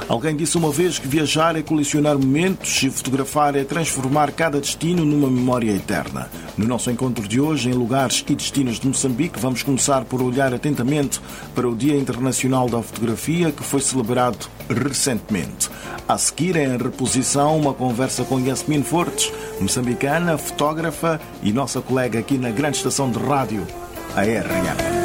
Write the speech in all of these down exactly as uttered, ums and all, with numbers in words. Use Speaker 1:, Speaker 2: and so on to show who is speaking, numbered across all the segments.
Speaker 1: Alguém disse uma vez que viajar é colecionar momentos e fotografar é transformar cada destino numa memória eterna. No nosso encontro de hoje, em lugares e destinos de Moçambique, vamos começar por olhar atentamente para o Dia Internacional da Fotografia, que foi celebrado recentemente. A seguir, em reposição, uma conversa com Yasmin Fortes, moçambicana, fotógrafa e nossa colega aqui na grande estação de rádio, a R M.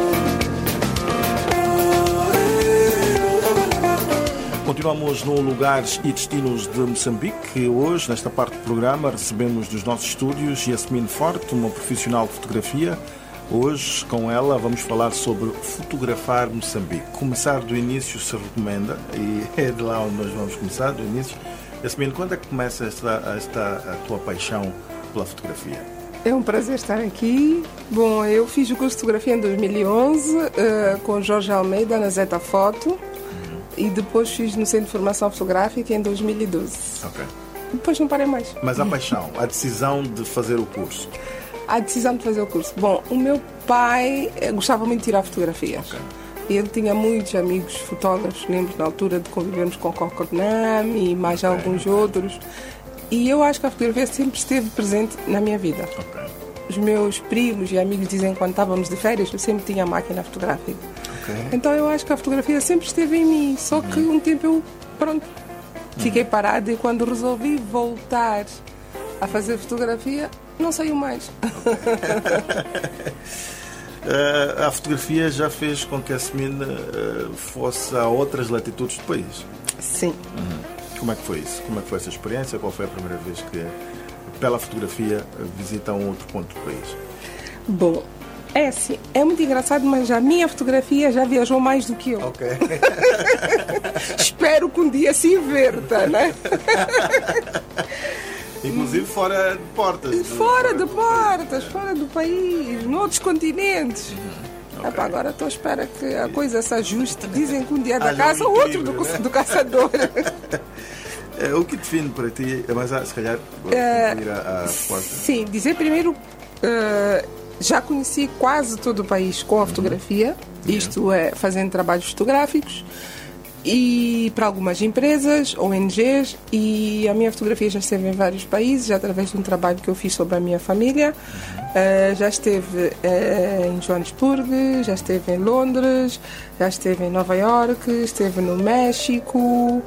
Speaker 1: Continuamos no Lugares e Destinos de Moçambique. Hoje, nesta parte do programa, recebemos dos nossos estúdios Yasmin Forte, uma profissional de fotografia. Hoje, com ela, vamos falar sobre fotografar Moçambique. Começar do início se recomenda, e é de lá onde nós vamos começar, do início. Yasmin, quando é que começa esta, esta a tua paixão pela fotografia?
Speaker 2: É um prazer estar aqui. Bom, eu fiz o curso de fotografia em dois mil e onze, uh, com Jorge Almeida, na Zeta Foto. E depois fiz no Centro de Formação Fotográfica em dois mil e doze.
Speaker 1: Ok.
Speaker 2: Depois não parei mais.
Speaker 1: Mas a paixão, a decisão de fazer o curso?
Speaker 2: A decisão de fazer o curso. Bom, o meu pai gostava muito de tirar fotografias.
Speaker 1: Ok.
Speaker 2: Ele tinha muitos amigos fotógrafos, lembro na altura de convivermos com Coco Nami e mais okay. alguns outros. E eu acho que a fotografia sempre esteve presente na minha vida.
Speaker 1: Ok.
Speaker 2: Os meus primos e amigos dizem que quando estávamos de férias eu sempre tinha máquina fotográfica. Okay. Então eu acho que a fotografia sempre esteve em mim, só que um tempo eu, pronto, fiquei parada e quando resolvi voltar a fazer fotografia, não saiu mais.
Speaker 1: Okay. uh, a fotografia já fez com que a Yasmin uh, fosse a outras latitudes do país?
Speaker 2: Sim.
Speaker 1: Uhum. Como é que foi isso? Como é que foi essa experiência? Qual foi a primeira vez que, pela fotografia, visita um outro ponto do país?
Speaker 2: Bom, é assim, é muito engraçado, mas a minha fotografia já viajou mais do que eu.
Speaker 1: Ok.
Speaker 2: Espero que um dia se inverta, né?
Speaker 1: Inclusive fora de portas.
Speaker 2: Fora de portas, fora do país, noutros continentes.
Speaker 1: Uhum. Okay.
Speaker 2: Epá, agora estou à espera que a coisa se ajuste. Dizem que um dia é da casa, o outro do,
Speaker 1: né?
Speaker 2: do caçador.
Speaker 1: O que define para ti, mas se calhar vou concluir a, a resposta.
Speaker 2: Sim, dizer primeiro, uh, já conheci quase todo o país com a fotografia, uhum. isto é, fazendo trabalhos fotográficos, e para algumas empresas, O N Gs, e a minha fotografia já esteve em vários países, através de um trabalho que eu fiz sobre a minha família. Uh, já esteve uh, em Joanesburgo, já esteve em Londres, já esteve em Nova York, esteve no México, uh,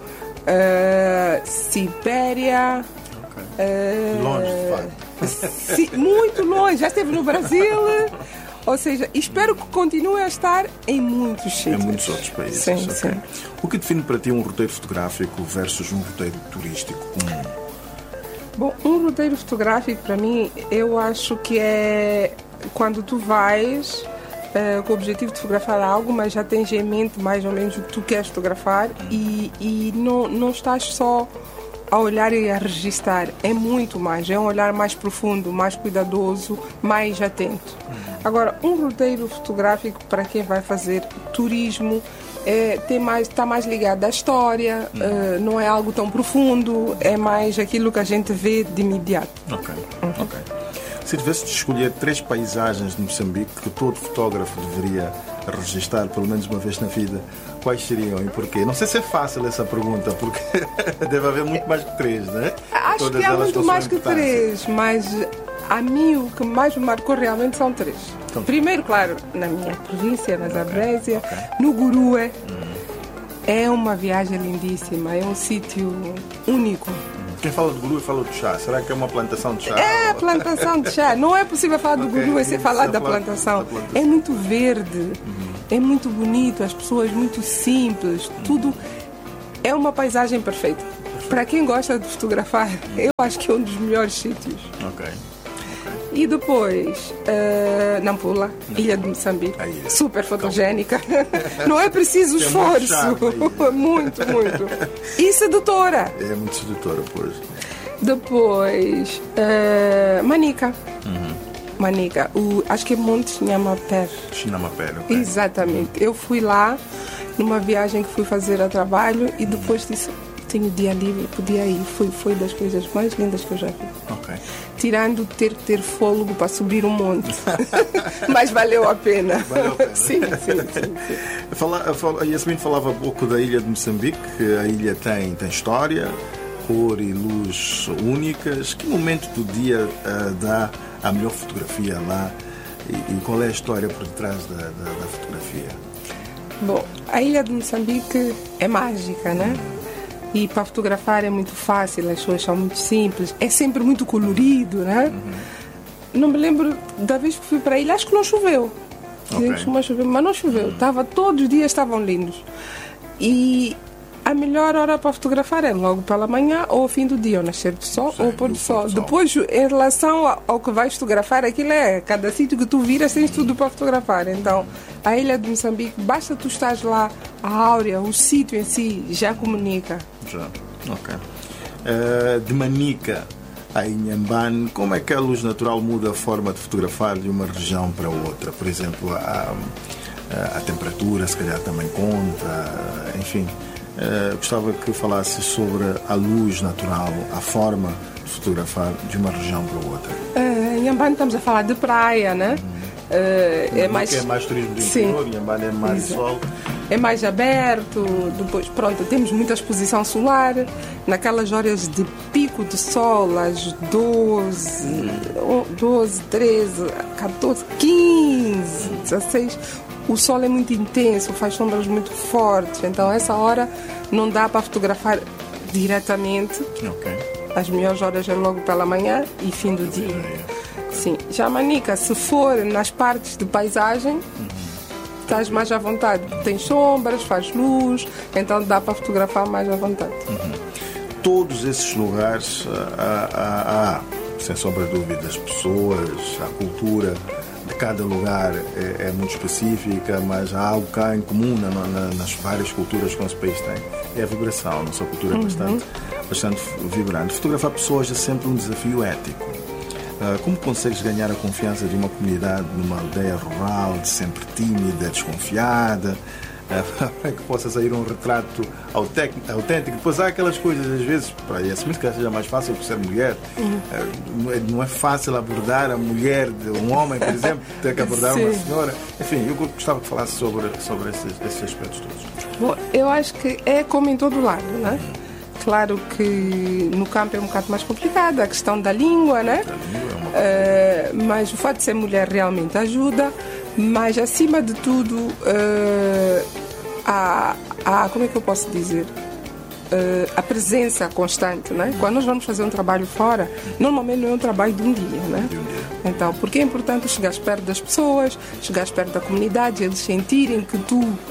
Speaker 2: Sibéria.
Speaker 1: Okay.
Speaker 2: Uh,
Speaker 1: longe, de facto.
Speaker 2: Sim, muito longe, já esteve no Brasil. Ou seja, espero que continue a estar em muitos sítios.
Speaker 1: Em muitos outros países.
Speaker 2: Sim,
Speaker 1: okay.
Speaker 2: sim.
Speaker 1: O que define para ti um roteiro fotográfico versus um roteiro turístico comum?
Speaker 2: Bom, um roteiro fotográfico para mim, eu acho que é quando tu vais uh, com o objetivo de fotografar algo, mas já tens em mente mais ou menos o que tu queres fotografar hum. e, e não, não estás só a olhar e a registar. É muito mais, é um olhar mais profundo, mais cuidadoso, mais atento. Hum. Agora, um roteiro fotográfico para quem vai fazer turismo é, tem mais, está mais ligado à história, hum. uh, não é algo tão profundo, é mais aquilo que a gente vê de imediato.
Speaker 1: Ok, uhum. ok. Se tivesse de escolher três paisagens de Moçambique que todo fotógrafo deveria registrar pelo menos uma vez na vida, quais seriam e porquê? Não sei se é fácil essa pergunta, porque deve haver muito mais que três, não é?
Speaker 2: Acho Todas que há muito mais que três, mas a mim o que mais me marcou realmente são três. Então, primeiro, claro, na minha província, na Zambésia, okay. okay. no Gurue. Hum. É uma viagem lindíssima, é um sítio único.
Speaker 1: Quem fala de Gurue fala de chá. Será que é uma plantação de chá?
Speaker 2: É plantação de chá. Não é possível falar do okay. Gurue sem falar da plantação. plantação. É muito verde, uhum. é muito bonito, as pessoas muito simples, uhum. tudo é uma paisagem perfeita. Perfeito. Para quem gosta de fotografar, uhum. eu acho que é um dos melhores sítios.
Speaker 1: Ok.
Speaker 2: E depois, uh, Nampula, Ilha de Moçambique, super fotogénica. Não é preciso esforço. Muito, muito. E sedutora.
Speaker 1: É muito sedutora, pois.
Speaker 2: Depois, uh, Manica.
Speaker 1: Uhum.
Speaker 2: Manica, o, acho que é Monte Nhamaper.
Speaker 1: Nhamaper, ok.
Speaker 2: Exatamente. Eu fui lá numa viagem que fui fazer a trabalho e depois disse, tenho dia livre, podia ir. Foi, foi das coisas mais lindas que eu já vi.
Speaker 1: Ok.
Speaker 2: tirando ter que ter fôlego para subir um monte. Mas valeu a pena.
Speaker 1: Valeu a pena.
Speaker 2: Sim, sim, sim, sim.
Speaker 1: Fala, fala, a Yasmin falava um pouco da ilha de Moçambique. A ilha tem, tem história, cor e luz únicas. Que momento do dia uh, dá a melhor fotografia lá? E, e qual é a história por detrás da, da, da fotografia?
Speaker 2: Bom, a ilha de Moçambique é mágica, né? E para fotografar é muito fácil, as coisas são muito simples, é sempre muito colorido, né? Uhum. Não me lembro da vez que fui para a ilha, acho que não choveu. Okay. Costuma chover, mas não choveu. Uhum. Tava, todos os dias estavam lindos. E a melhor hora para fotografar é logo pela manhã ou ao fim do dia, ou nascer do sol Sim, ou pôr do sol. sol. Depois, em relação ao que vais fotografar, aquilo é cada sítio que tu viras, tens tudo para fotografar. Então, a ilha de Moçambique, basta tu estás lá, a áurea, o sítio em si já comunica.
Speaker 1: Já, ok. Uh, de Manica a Inhambane, como é que a luz natural muda a forma de fotografar de uma região para outra? Por exemplo, a, a, a temperatura, se calhar, também conta, enfim. Uh, gostava que falasse sobre a luz natural, a forma de fotografar de uma região para outra.
Speaker 2: Uh, em Inhambane estamos a falar de praia, né? Hum. Uh, é, mais...
Speaker 1: é mais turismo do interior, Inhambane é mais Exato. sol.
Speaker 2: É mais aberto, depois, pronto, temos muita exposição solar, naquelas horas de pico de sol, às doze, hum. doze, treze, catorze, quinze, dezesseis, o sol é muito intenso, faz sombras muito fortes, então essa hora não dá para fotografar diretamente.
Speaker 1: Okay.
Speaker 2: As melhores horas é logo pela manhã e fim do dia. Sim. Já Manica, se for nas partes de paisagem, uhum. estás mais à vontade. Tens sombras, faz luz, então dá para fotografar mais à vontade.
Speaker 1: Uhum. Todos esses lugares, há, há, há, sem sombra de dúvida, as pessoas, a cultura de cada lugar é, é muito específica, mas há algo cá em comum na, na, nas várias culturas que o nosso país tem. É a vibração. A nossa cultura é uhum. bastante, bastante vibrante. Fotografar pessoas é sempre um desafio ético. Como consegues ganhar a confiança de uma comunidade numa aldeia rural, sempre tímida, desconfiada, para que possa sair um retrato autêntico? Depois há aquelas coisas, às vezes, para assumir que seja mais fácil por ser mulher, uhum. não é fácil abordar a mulher de um homem, por exemplo, ter que abordar Sim. uma senhora. Enfim, eu gostava de falar sobre, sobre esses, esses aspectos todos.
Speaker 2: Bom, eu acho que é como em todo lado, não é? Claro que no campo é um bocado mais complicado, a questão da língua, né? Da língua é uma... uh, mas o fato de ser mulher realmente ajuda, mas acima de tudo, uh, a, a, como é que eu posso dizer? Uh, a presença constante, né? Quando nós vamos fazer um trabalho fora, normalmente não é um trabalho de um dia, né?
Speaker 1: De um dia.
Speaker 2: Então, porque é importante chegar perto das pessoas, chegar perto da comunidade, eles sentirem que tu uh,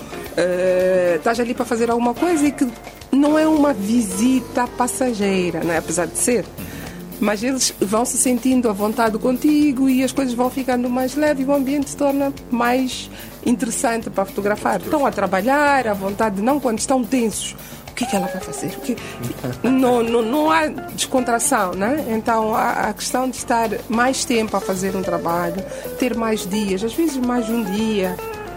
Speaker 2: estás ali para fazer alguma coisa e que não é uma visita passageira, né? Apesar de ser, mas eles vão se sentindo à vontade contigo e as coisas vão ficando mais leves e o ambiente se torna mais interessante para fotografar. Estão a trabalhar à vontade, não quando estão tensos. O que é que ela vai fazer? O que... não, não, não há descontração, né? Então a, a questão de estar mais tempo a fazer um trabalho, ter mais dias, às vezes mais de um dia.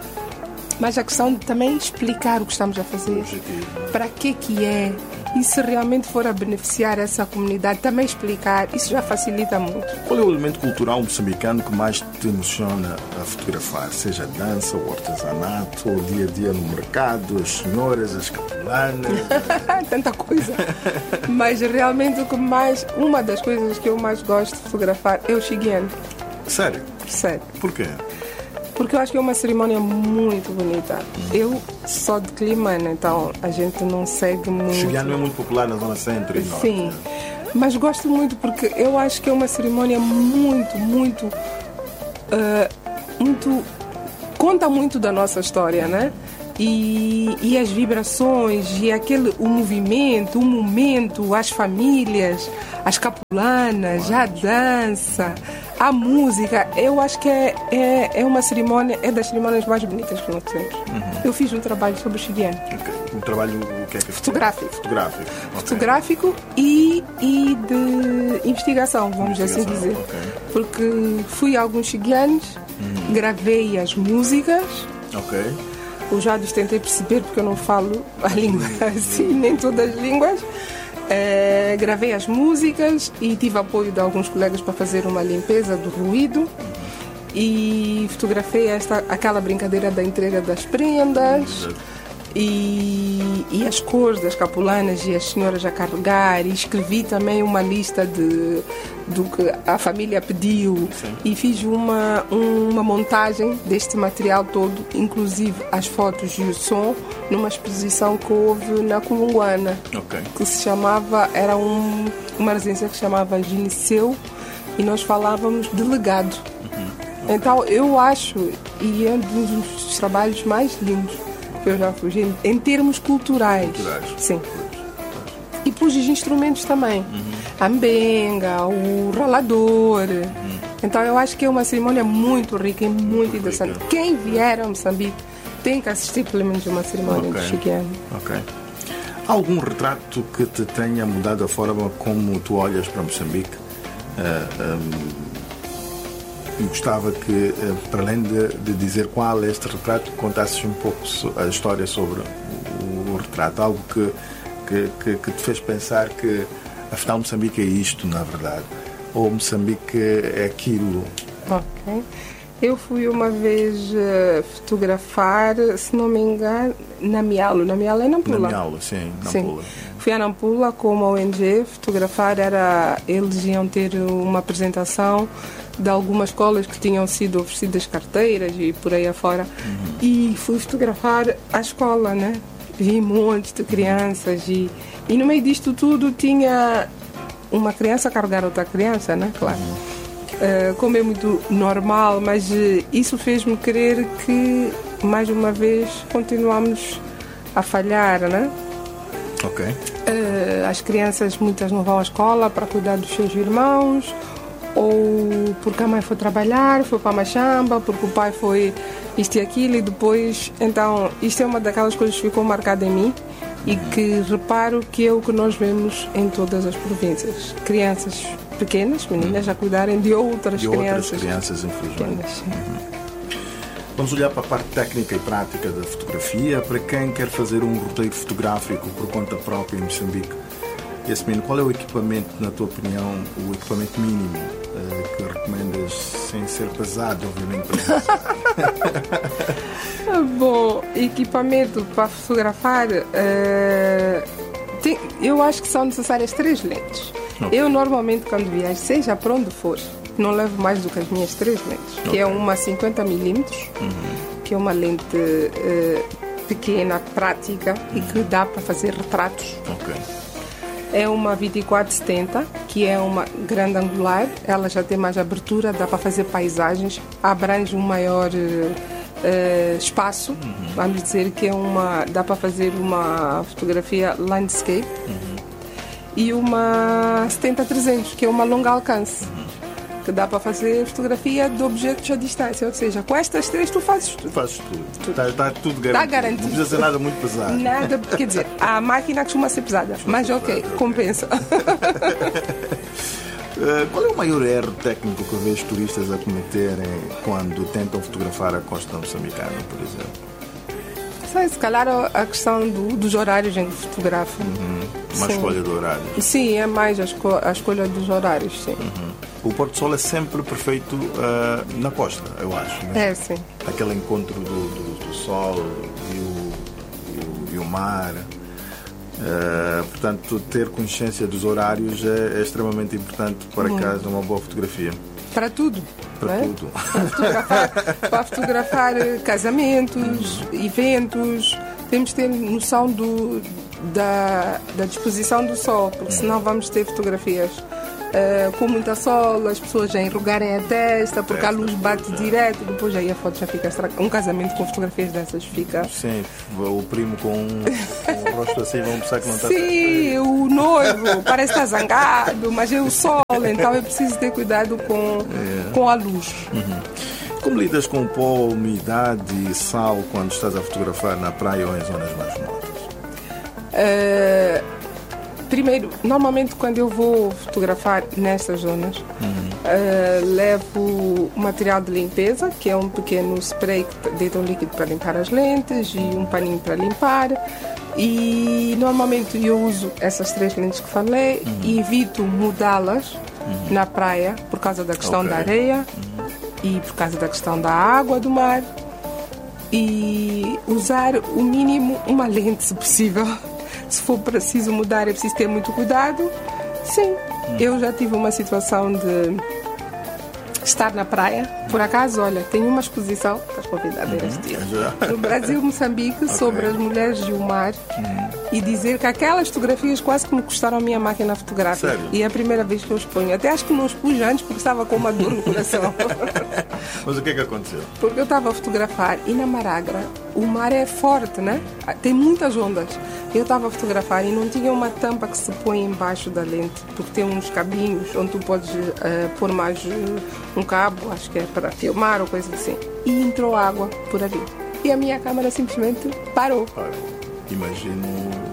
Speaker 2: Mas a questão de também explicar o que estamos a fazer, para que que é, e se realmente for a beneficiar essa comunidade, também explicar, isso já facilita muito.
Speaker 1: Qual é o elemento cultural moçambicano que mais te emociona a fotografar? Seja dança, o artesanato, o dia a dia no mercado, as senhoras, as capulanas?
Speaker 2: Tanta coisa. Mas realmente o que mais, uma das coisas que eu mais gosto de fotografar é o Xigiane.
Speaker 1: Sério?
Speaker 2: Sério.
Speaker 1: Por quê?
Speaker 2: Porque eu acho que é uma cerimônia muito bonita. Eu sou de Climane, então a gente não segue muito...
Speaker 1: O Xigiane não é muito popular na zona centro e norte.
Speaker 2: Sim, mas gosto muito porque eu acho que é uma cerimônia muito, muito... Uh, muito... conta muito da nossa história, né? E, e as vibrações, e aquele, o movimento, o momento, as famílias, as capulanas, a dança, a música. Eu acho que é, é, é uma cerimônia, é das cerimônias mais bonitas que nós temos. Uhum. Eu fiz um trabalho sobre o Xigiane.
Speaker 1: Okay. Um trabalho o que é que é?
Speaker 2: Fotográfico.
Speaker 1: Fotográfico, okay.
Speaker 2: Fotográfico e, e de investigação, vamos investigação. assim dizer.
Speaker 1: Okay.
Speaker 2: Porque fui a alguns Xigianes, uhum. gravei as músicas.
Speaker 1: Ok.
Speaker 2: Os jados tentei perceber porque eu não falo a língua assim, nem todas as línguas. Uh, gravei as músicas e tive apoio de alguns colegas para fazer uma limpeza do ruído. E fotografei esta, aquela brincadeira da entrega das prendas. E, e as cores das capulanas e as senhoras a carregar, e escrevi também uma lista de, do que a família pediu. Sim. E fiz uma, uma montagem deste material todo, inclusive as fotos e o som, numa exposição que houve na Colunguana, okay. que se chamava, era um, uma residência que se chamava Gineceu, e nós falávamos de legado. Uhum. Okay. Então eu acho, e é um dos trabalhos mais lindos que eu já fiz, em, em termos culturais. culturais. Sim. E pus os instrumentos também. Uhum. A mbenga, o ralador. Uhum. Então eu acho que é uma cerimônia muito rica e muito, muito interessante. Rica. Quem vier a Moçambique tem que assistir pelo menos uma cerimônia okay. de Xigiano.
Speaker 1: Ok. Há algum retrato que te tenha mudado a forma como tu olhas para Moçambique? Uh, um, E gostava que, para além de, de dizer qual é este retrato, contasses um pouco a história sobre o, o retrato. Algo que, que, que, que te fez pensar que, afinal, Moçambique é isto, na verdade. Ou Moçambique é aquilo.
Speaker 2: Ok. Eu fui uma vez uh, fotografar, se não me engano, na Mialo. Na Mialo é Nampula.
Speaker 1: Na Mialo, sim, Nampula.
Speaker 2: Sim. Fui a Nampula com uma O N G fotografar. Era, eles iam ter uma apresentação de algumas escolas que tinham sido oferecidas carteiras e por aí afora. Uhum. E fui fotografar a escola, né? Vi montes de crianças e, e no meio disto tudo tinha uma criança a carregar outra criança, né? Claro. Uhum. Uh, como é muito normal, mas uh, isso fez-me querer que, mais uma vez, continuamos a falhar, né?
Speaker 1: Ok.
Speaker 2: Uh, as crianças, muitas não vão à escola para cuidar dos seus irmãos, ou porque a mãe foi trabalhar, foi para a Machamba, porque o pai foi isto e aquilo, e depois, então, isto é uma daquelas coisas que ficou marcada em mim e que reparo que é o que nós vemos em todas as províncias. Crianças pequenas, meninas, a cuidarem de outras
Speaker 1: de
Speaker 2: crianças.
Speaker 1: De outras crianças, infelizmente. Uhum. Vamos olhar para a parte técnica e prática da fotografia. Para quem quer fazer um roteiro fotográfico por conta própria em Moçambique, Yasmin, qual é o equipamento, na tua opinião, o equipamento mínimo uh, que recomendas, sem ser pesado, obviamente?
Speaker 2: Bom, equipamento para fotografar, uh, tem, eu acho que são necessárias três lentes. Okay. Eu normalmente, quando viajo, seja para onde for, não levo mais do que as minhas três lentes, okay. que é uma cinquenta milímetros, uhum. que é uma lente uh, pequena, prática, uhum. e que dá para fazer retratos.
Speaker 1: Okay.
Speaker 2: É uma vinte e quatro setenta, que é uma grande angular, ela já tem mais abertura, dá para fazer paisagens, abrange um maior uh, espaço, uhum. vamos dizer que é uma, dá para fazer uma fotografia landscape, uhum. e uma setenta trezentos, que é uma longa alcance, uhum. que dá para fazer fotografia de objetos à distância, ou seja, com estas três tu fazes tudo.
Speaker 1: Fazes tudo. tudo. Está, está tudo garantido.
Speaker 2: Está garantido.
Speaker 1: Não precisa ser nada muito pesado.
Speaker 2: Nada, quer dizer, a máquina costuma ser pesada, costuma mas ser ok, pesada, compensa.
Speaker 1: uh, qual é o maior erro técnico que vês turistas a cometerem quando tentam fotografar a costa moçambicana, por exemplo?
Speaker 2: Sei, se calhar a questão do, dos horários em que fotografam.
Speaker 1: Uhum. Uma sim. escolha de horários.
Speaker 2: Sim, é mais a, esco a escolha dos horários, sim.
Speaker 1: Uhum. O Pôr do Sol é sempre perfeito uh, na costa, eu acho. Né?
Speaker 2: É, sim.
Speaker 1: Aquele encontro do, do, do sol e o, e o, e o mar. Uh, portanto, ter consciência dos horários é, é extremamente importante para uhum. que haja uma boa fotografia.
Speaker 2: Para tudo.
Speaker 1: Para
Speaker 2: é?
Speaker 1: tudo.
Speaker 2: Para fotografar, para fotografar casamentos, uhum. eventos. Temos que ter noção do, da, da disposição do sol, porque uhum. senão vamos ter fotografias Uh, com muita sol, as pessoas já enrugarem a testa porque a luz bate direto, depois aí a foto já fica estragada. Um casamento com fotografias dessas fica...
Speaker 1: Sim, o primo com, com o rosto assim vão pensar que não está...
Speaker 2: Sim, o noivo parece estar zangado, mas é o sol, então é preciso ter cuidado com, é. com a luz.
Speaker 1: Uhum. Como lidas com pó, umidade e sal quando estás a fotografar na praia ou em zonas mais remotas?
Speaker 2: Uh, Primeiro, normalmente quando eu vou fotografar nessas zonas, uhum. uh, levo material de limpeza, que é um pequeno spray que deita um líquido para limpar as lentes e um paninho para limpar. E normalmente eu uso essas três lentes que falei uhum. e evito mudá-las uhum. na praia por causa da questão okay. da areia uhum. e por causa da questão da água do mar. E usar o mínimo uma lente, se possível. Se for preciso mudar, é preciso ter muito cuidado. Sim, hum. eu já tive uma situação de estar na praia. Por acaso, olha, tem uma exposição, estás convidada a ir assistir, no Brasil, Moçambique, okay. sobre as mulheres e o mar. Hum. E dizer que aquelas fotografias quase que me custaram a minha máquina fotográfica.
Speaker 1: Sério?
Speaker 2: E é a primeira vez que eu exponho. Até acho que não expus antes porque estava com uma dor no coração.
Speaker 1: Mas o que é que aconteceu?
Speaker 2: Porque eu estava a fotografar e na Maragra o mar é forte, né? Tem muitas ondas. Eu estava a fotografar e não tinha uma tampa que se põe embaixo da lente, porque tem uns cabinhos onde tu podes uh, pôr mais uh, um cabo, acho que é para filmar ou coisa assim. E entrou água por ali. E a minha câmera simplesmente parou.
Speaker 1: Imagino...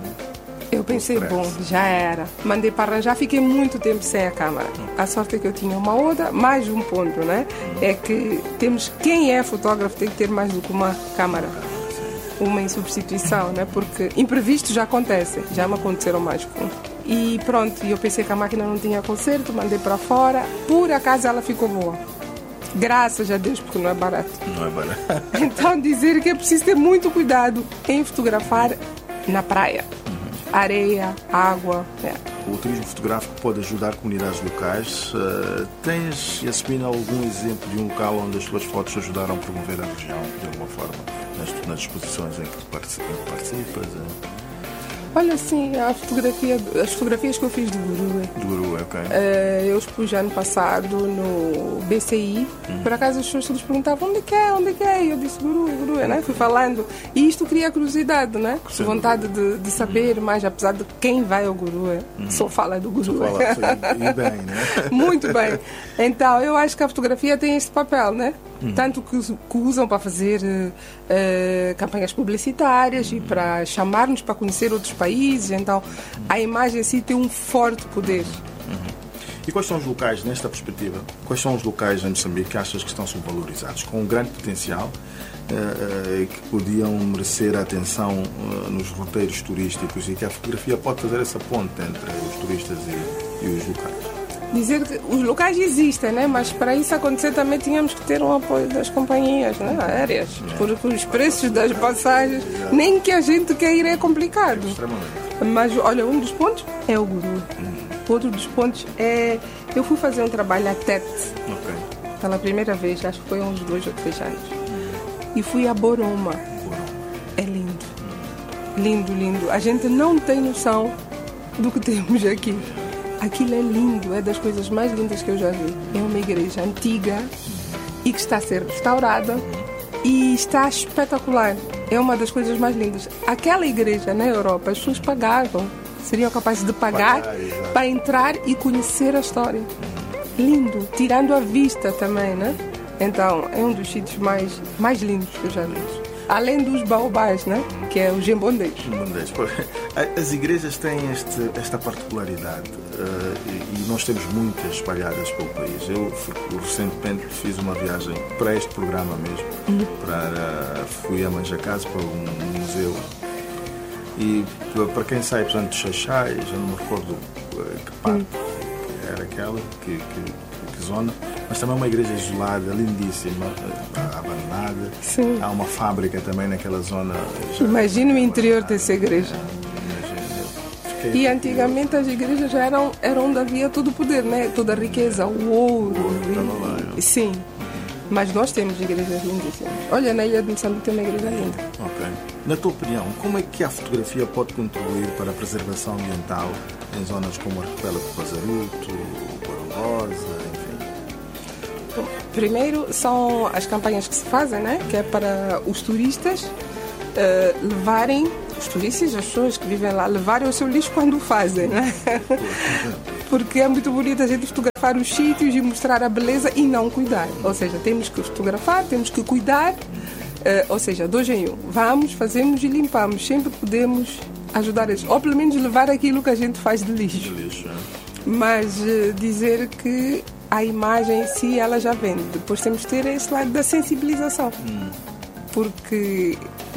Speaker 2: Eu pensei, bom, já era. Mandei para arranjar, fiquei muito tempo sem a câmera. A sorte é que eu tinha uma outra, mais um ponto, né? É que temos, quem é fotógrafo tem que ter mais do que uma câmera. Uma em substituição, né? Porque imprevistos já acontecem, já me aconteceram mais com. E pronto, eu pensei que a máquina não tinha conserto, mandei para fora. Por acaso ela ficou boa. Graças a Deus, porque não é barato.
Speaker 1: Não é barato.
Speaker 2: Então dizer que é preciso ter muito cuidado em fotografar na praia. Areia, água. É.
Speaker 1: O turismo fotográfico pode ajudar comunidades locais. Uh, tens, Yasmina, algum exemplo de um local onde as tuas fotos ajudaram a promover a região de alguma forma, nas, nas exposições em que tu participas? É?
Speaker 2: Olha, sim, a fotografia, as fotografias que eu fiz do Guru.
Speaker 1: Do Guru, ok.
Speaker 2: Uh, eu expus ano passado no B C I. Hum. Por acaso as pessoas todas perguntavam onde é que é, onde é que é? E eu disse Guru, Guru, né? Fui falando. E isto cria curiosidade, né? Sim. Vontade de, de saber hum. mais, apesar de quem vai ao Guru. Hum. Só fala do Guru.
Speaker 1: Só fala, e bem, né?
Speaker 2: Muito bem. Então, eu acho que a fotografia tem este papel, né? Uhum. Tanto que, que usam para fazer uh, campanhas publicitárias uhum. e para chamar-nos para conhecer outros países. Então, uhum. a imagem em si tem um forte poder.
Speaker 1: Uhum. E quais são os locais, nesta perspectiva, quais são os locais em Moçambique que achas que estão subvalorizados, com um grande potencial, uh, uh, que podiam merecer atenção uh, nos roteiros turísticos e que a fotografia pode fazer essa ponte entre os turistas e, e os locais?
Speaker 2: Dizer que os locais existem, né? Mas para isso acontecer também tínhamos que ter um apoio das companhias, né? Aéreas, porque os preços das passagens, nem que a gente quer ir, é complicado. Mas olha, um dos pontos é o Guru. Outro dos pontos é... Eu fui fazer um trabalho a Tete, okay. pela primeira vez, acho que foi há uns dois ou três anos. E fui a Boroma. É lindo. Lindo, lindo. A gente não tem noção do que temos aqui. Aquilo é lindo, é das coisas mais lindas que eu já vi. É uma igreja antiga e que está a ser restaurada e está espetacular. É uma das coisas mais lindas. Aquela igreja na Europa, as pessoas pagavam, seriam capazes de pagar para entrar e conhecer a história. Lindo, tirando a vista também, né? Então, é um dos sítios mais, mais lindos que eu já vi. Além dos baobás, né? Que é o Jembondês.
Speaker 1: As igrejas têm este, esta particularidade uh, e, e nós temos muitas espalhadas pelo país. Eu, eu recentemente fiz uma viagem para este programa mesmo. Uhum. Para, fui a Manjacase para um, um museu. E para quem sai, por exemplo, de Xaixai, já não me recordo que parte uhum. que era aquela, que, que, que zona. Mas também é uma igreja isolada, lindíssima, abandonada.
Speaker 2: Sim.
Speaker 1: Há uma fábrica também naquela zona.
Speaker 2: Imagina o interior dessa igreja.
Speaker 1: Imagina.
Speaker 2: E antigamente as igrejas já eram, eram onde havia todo o poder, né? Toda a riqueza, o ouro.
Speaker 1: O
Speaker 2: e, sim. Mas nós temos igrejas lindíssimas. Olha, na ilha de Moçambique tem uma igreja linda.
Speaker 1: Ok. Na tua opinião, como é que a fotografia pode contribuir para a preservação ambiental em zonas como o arquipélago do Pazaruto, Borongosa, enfim?
Speaker 2: Primeiro são as campanhas que se fazem, né? Que é para os turistas uh, levarem, os turistas, as pessoas que vivem lá, levarem o seu lixo quando o fazem, né? Porque é muito bonito a gente fotografar os sítios e mostrar a beleza e não cuidar. Ou seja, temos que fotografar, temos que cuidar, uh, ou seja, dois em um. Vamos, fazemos e limpamos. Sempre podemos ajudar eles. Ou pelo menos levar aquilo que a gente faz de lixo.
Speaker 1: De lixo, é.
Speaker 2: Mas uh, dizer que a imagem em si, ela já vem. Depois temos que ter esse lado da sensibilização. Hum. Porque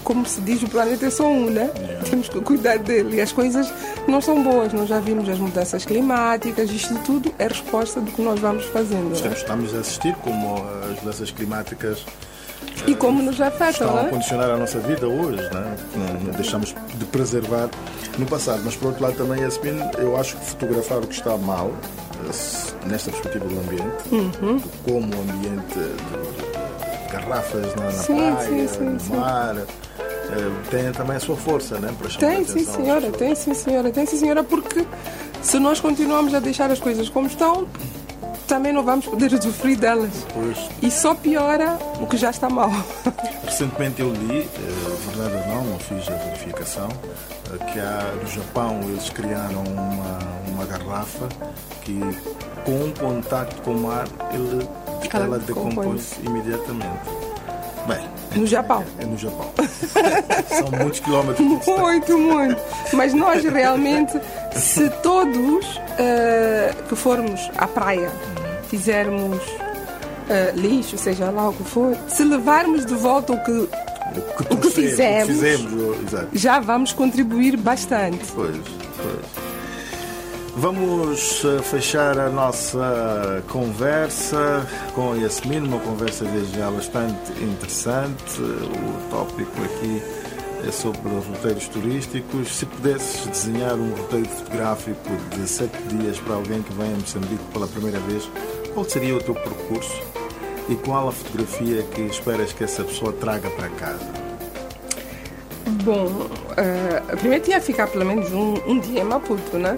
Speaker 2: como se diz, o planeta é só um, né? Yeah. Temos que cuidar dele. E as coisas não são boas. Nós já vimos as mudanças climáticas. Isto tudo é resposta do que nós vamos fazendo.
Speaker 1: Estamos, estamos a assistir como as mudanças climáticas
Speaker 2: e como nos afetam,
Speaker 1: estão
Speaker 2: não é?
Speaker 1: a condicionar a nossa vida hoje, né? Não, não deixamos de preservar no passado. Mas, por outro lado, também, Yasmin, eu acho que fotografar o que está mal, nesta perspectiva do ambiente, uhum. de como o ambiente de, de garrafas na, na
Speaker 2: sim,
Speaker 1: praia,
Speaker 2: sim, sim,
Speaker 1: no
Speaker 2: sim.
Speaker 1: mar, tem também a sua força, né? Para chamar
Speaker 2: tem,
Speaker 1: a atenção
Speaker 2: sim, senhora, tem, sim, senhora, tem, sim, senhora, porque se nós continuamos a deixar as coisas como estão, também não vamos poder usufruir delas.
Speaker 1: Pois.
Speaker 2: E só piora o que já está mal.
Speaker 1: Recentemente eu li, eh, verdade ou não, não fiz a verificação, eh, que há, no Japão eles criaram uma, uma garrafa que com contacto com o mar ele, ela, ela decompõe-se imediatamente. Bem,
Speaker 2: no Japão.
Speaker 1: É, é no Japão. São muitos quilómetros.
Speaker 2: Muito, muito. Mas nós realmente, se todos uh, que formos à praia fizermos uh, lixo, seja lá o que for, se levarmos de volta o que,
Speaker 1: o que,
Speaker 2: o que fizemos,
Speaker 1: o que fizemos exato.
Speaker 2: Já vamos contribuir bastante.
Speaker 1: Pois, pois. Vamos fechar a nossa conversa com a Yasmin, uma conversa desde já bastante interessante. O tópico aqui é sobre roteiros turísticos. Se pudesses desenhar um roteiro fotográfico de sete dias para alguém que vem a Moçambique pela primeira vez, qual seria o teu percurso e qual a fotografia que esperas que essa pessoa traga para casa?
Speaker 2: Bom, uh, primeiro tinha que ficar pelo menos um, um dia em Maputo, né?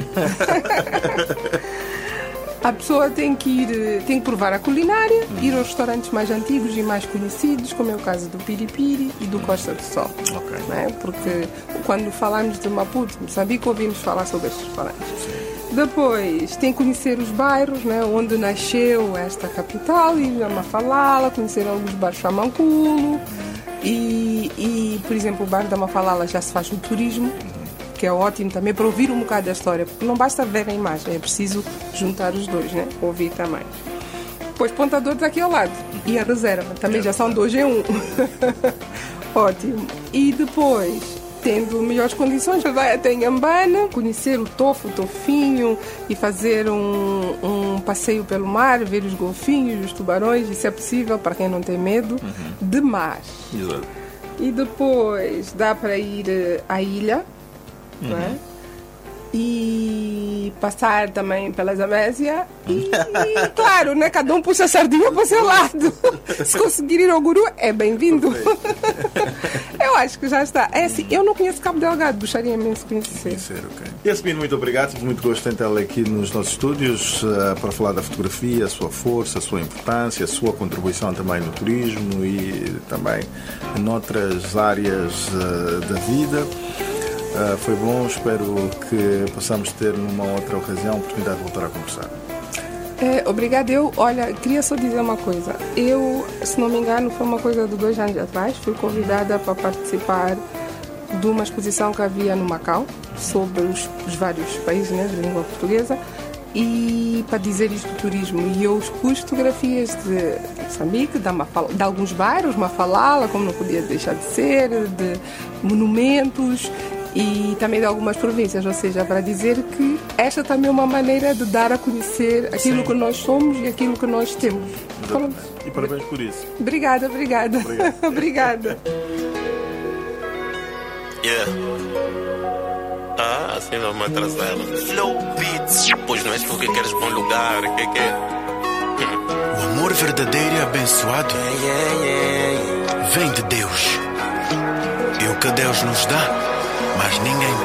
Speaker 2: A pessoa tem que ir, tem que provar a culinária, ir aos restaurantes mais antigos e mais conhecidos, como é o caso do Piripiri e do Costa do Sol.
Speaker 1: Okay.
Speaker 2: Né? Porque quando falamos de Maputo, Moçambique, ouvimos falar sobre estes restaurantes. Sim. Depois tem que conhecer os bairros, né, onde nasceu esta capital, ir a Mafalala, conhecer alguns bairros Chamanculo. E, e, por exemplo, o bairro da Mafalala já se faz um turismo, que é ótimo também para ouvir um bocado da história, porque não basta ver a imagem, é preciso juntar os dois, né? Ouvir também. Depois Pontador está aqui ao lado, e a reserva, também já são dois em um. Ótimo. E depois, tendo melhores condições, vai até Inhambane, conhecer o Tofo, o Tofinho, e fazer um, um passeio pelo mar, ver os golfinhos, os tubarões, isso é possível para quem não tem medo, uhum. de mar.
Speaker 1: Exato.
Speaker 2: E depois dá para ir à ilha, uhum. não é? E passar também pela Zamésia e, e, claro, né, cada um puxa a sardinha para o seu lado. Se conseguir ir ao Guru, é bem-vindo. Eu acho que já está. É assim, eu não conheço Cabo Delgado, gostaria imenso de conhecer.
Speaker 1: Conhecer, ok. Yasmin, muito obrigado. Tive muito gosto em tê-la aqui nos nossos estúdios uh, para falar da fotografia, a sua força, a sua importância, a sua contribuição também no turismo e também noutras áreas uh, da vida. Uh, foi bom, espero que possamos ter numa outra ocasião a oportunidade de voltar a conversar.
Speaker 2: É, obrigada. Eu, olha, queria só dizer uma coisa. Eu, se não me engano, foi uma coisa de dois anos atrás, fui convidada para participar de uma exposição que havia no Macau sobre os, os vários países, né, de língua portuguesa, e para dizer isto do turismo. E eu expus fotografias de Moçambique, de, Mafala, de alguns bairros, Mafalala, como não podia deixar de ser, de monumentos, e também de algumas províncias, ou seja, para dizer que esta também é uma maneira de dar a conhecer aquilo Sim. que nós somos e aquilo que nós temos.
Speaker 1: E parabéns por isso.
Speaker 2: Obrigada, obrigada. Obrigada.
Speaker 3: Yeah. Ah, assim não me atrasava. Flow Beats. Pois não és porque queres bom lugar, que que é?
Speaker 4: O amor verdadeiro e abençoado
Speaker 3: yeah, yeah, yeah.
Speaker 4: vem de Deus. E o que Deus nos dá, mas ninguém